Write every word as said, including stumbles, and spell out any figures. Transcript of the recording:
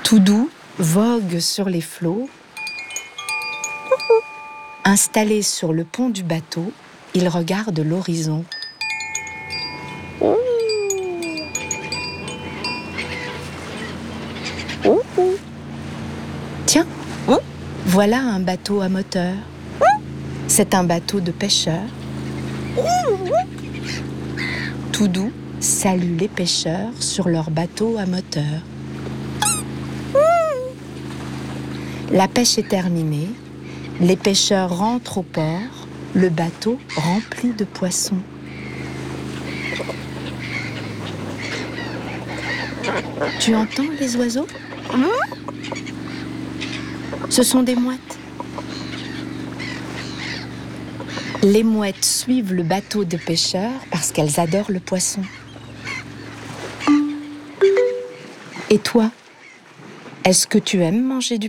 Tout doux vogue sur les flots. Installé sur le pont du bateau, il regarde l'horizon. Tiens, voilà un bateau à moteur. C'est un bateau de pêcheurs. Tout doux salue les pêcheurs sur leur bateau à moteur. La pêche est terminée. Les pêcheurs rentrent au port, le bateau rempli de poissons. Tu entends les oiseaux ? Ce sont des mouettes. Les mouettes suivent le bateau de pêcheurs parce qu'elles adorent le poisson. Et toi, est-ce que tu aimes manger du poisson ?